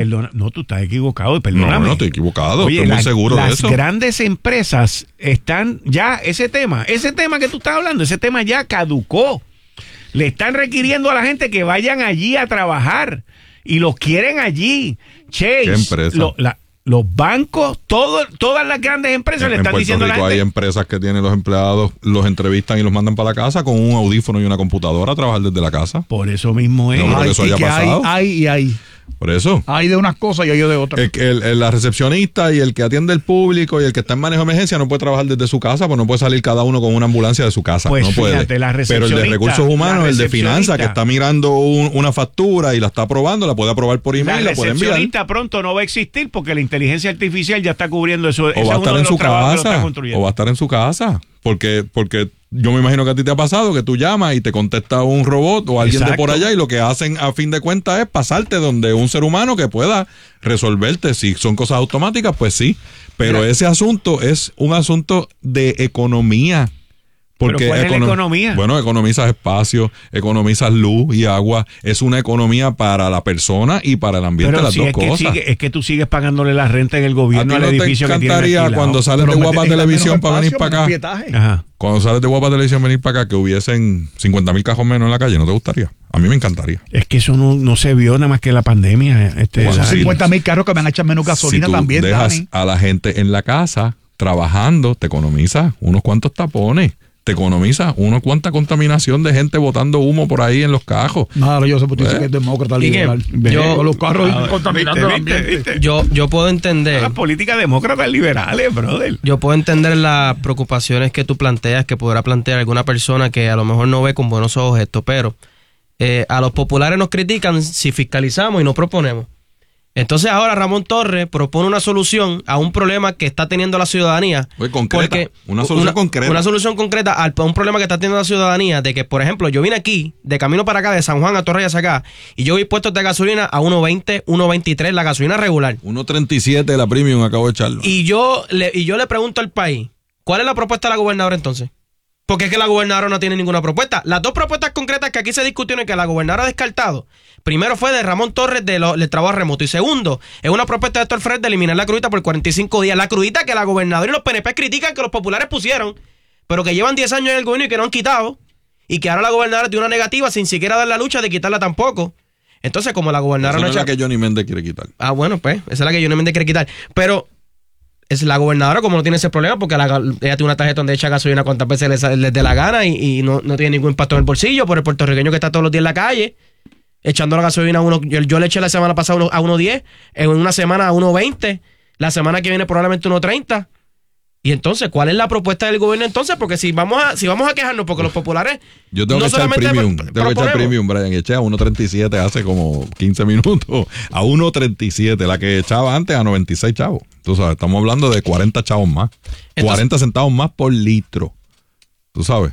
perdona, no, tú estás equivocado, perdóname. No, estoy equivocado, Oye, estoy muy seguro de eso. Las grandes empresas están ya, ese tema que tú estás hablando, ese tema ya caducó. Le están requiriendo a la gente que vayan allí a trabajar y los quieren allí. Chase, ¿qué empresa? Los bancos, todas las grandes empresas le están diciendo a la gente. Hay empresas que tienen los empleados, los entrevistan y los mandan para la casa con un audífono y una computadora a trabajar desde la casa. Por eso mismo es. No creo que eso haya pasado. Hay. Por eso. Hay de unas cosas y hay de otras. La recepcionista y el que atiende el público y el que está en manejo de emergencia no puede trabajar desde su casa, pues no puede salir cada uno con una ambulancia de su casa. Pues no puede. Fíjate, pero el de recursos humanos, el de finanzas, que está mirando una factura y la está aprobando, la puede aprobar por email, la puede enviar. La recepcionista pronto no va a existir porque la inteligencia artificial ya está cubriendo eso. O va a estar en su casa. O va a estar en su casa. Porque yo me imagino que a ti te ha pasado que tú llamas y te contesta un robot o alguien de por allá y lo que hacen a fin de cuentas es pasarte donde un ser humano que pueda resolverte. Si son cosas automáticas, pues sí. Pero ese asunto es un asunto de economía. Porque ¿Pero cuál es la economía? Bueno, economizas espacio, economizas luz y agua. Es una economía para la persona y para el ambiente, pero las si dos cosas. cosas. Es que tú sigues pagándole la renta en el gobierno al edificio que tiene alquilado. ¿A ti no te encantaría cuando sales de Guapa Televisión para venir para acá? Ajá. Cuando sales de Guapa Televisión venir para acá que hubiesen 50,000 cajos menos en la calle? ¿No te gustaría? A mí me encantaría. Es que eso no se vio nada más que en la pandemia. Bueno, 50,000 carros que van a echar menos gasolina si tú también. Dejas Dani, a la gente en la casa trabajando, te economizas unos cuantos tapones. Te economiza cuánta contaminación de gente botando humo por ahí en los cajos. Nada, yo sé porque dice que es demócrata liberal. Con los carros contaminando el ambiente. Yo puedo entender. Las políticas demócratas liberales, brother. Yo puedo entender las preocupaciones que tú planteas, que podrá plantear alguna persona que a lo mejor no ve con buenos ojos esto, pero a los populares nos critican si fiscalizamos y no proponemos. Entonces ahora Ramón Torres propone una solución a un problema que está teniendo la ciudadanía. Concreta, una solución concreta. Una solución concreta a un problema que está teniendo la ciudadanía, de que, por ejemplo, yo vine aquí, de camino para acá, de San Juan a Torrey hacia acá, y yo vi puestos de gasolina a 1.20, 1.23, la gasolina regular. 1.37 la premium, acabo de echarlo. Y yo le pregunto al país, ¿cuál es la propuesta de la gobernadora entonces? Porque es que la gobernadora no tiene ninguna propuesta. Las dos propuestas concretas que aquí se discutieron y que la gobernadora ha descartado, primero fue de Ramón Torres del trabajo remoto y segundo, es una propuesta de Héctor Fred de eliminar la crudita por 45 días. La crudita que la gobernadora y los PNP critican que los populares pusieron, pero que llevan 10 años en el gobierno y que no han quitado, y que ahora la gobernadora tiene una negativa sin siquiera dar la lucha de quitarla tampoco. Entonces, como la gobernadora no es la que Johnny Méndez quiere quitar. Ah, bueno, pues, esa es la que Johnny Méndez quiere quitar. Pero es la gobernadora, como no tiene ese problema, porque ella tiene una tarjeta donde echa gasolina cuantas veces les dé la gana y no tiene ningún impacto en el bolsillo, por el puertorriqueño que está todos los días en la calle echando la gasolina a uno. Yo le eché la semana pasada a 1.10, en una semana a 1.20, la semana que viene probablemente 1.30. Y entonces, ¿cuál es la propuesta del gobierno entonces? Porque si vamos a quejarnos porque los populares yo tengo que echar premium, Brian, eché a 1.37 hace como 15 minutos, a 1.37, la que echaba antes a 96 chavos. Tú sabes, estamos hablando de 40 chavos más, entonces, 40 centavos más por litro. Tú sabes,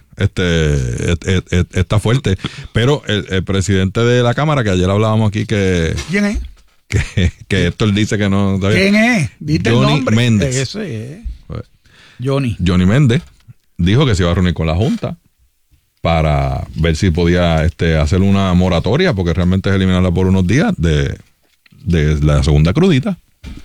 está fuerte. Pero el presidente de la Cámara, que ayer hablábamos aquí que... ¿Quién es? Que Héctor dice que no... ¿Quién es? Dite el nombre. Méndez. Ese es. Johnny Méndez dijo que se iba a reunir con la Junta para ver si podía hacer una moratoria, porque realmente es eliminarla por unos días de la segunda crudita.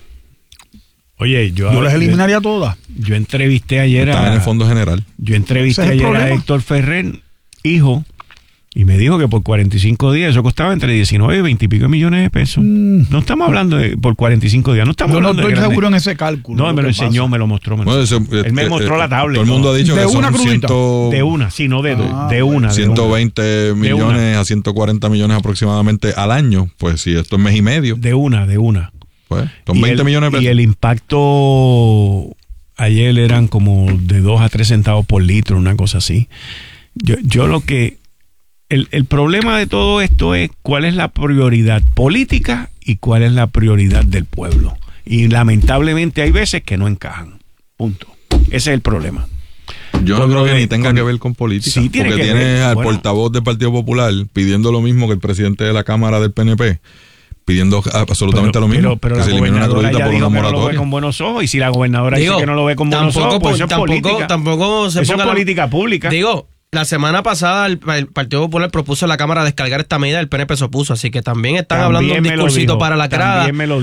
Oye, yo las eliminaría todas. Yo entrevisté ayer Están en el Fondo General. Yo entrevisté ayer a Héctor Ferrer, hijo, y me dijo que por 45 días eso costaba entre 19 y 20 y pico millones de pesos. No estamos hablando de por 45 días, no estamos hablando de... Yo no estoy seguro en ese cálculo. No, me lo enseñó, me lo mostró. Él me mostró la tabla. Todo el mundo ha dicho que son de una, sí, no de dos, de una. 120 millones a 140 millones aproximadamente al año. Pues si esto es mes y medio. De una. Pues son 20 millones de pesos. Y el impacto ayer eran como de 2 a 3 centavos por litro, una cosa así. Yo lo que... El problema de todo esto es cuál es la prioridad política y cuál es la prioridad del pueblo. Y lamentablemente hay veces que no encajan. Punto. Ese es el problema. Yo no creo que ni tenga que ver con política. Sí, tiene porque que tiene ver, al portavoz del Partido Popular pidiendo lo mismo que el presidente de la Cámara del PNP, pidiendo absolutamente lo mismo, pero que se elimine una crudita por una moratoria. No lo ve con buenos ojos, y si la gobernadora dice que no lo ve con buenos ojos, pues eso es política. Eso es política pública. Digo, la semana pasada el Partido Popular propuso a la Cámara descargar esta medida, el PNP se opuso, así que también están hablando de un discursito para la grada.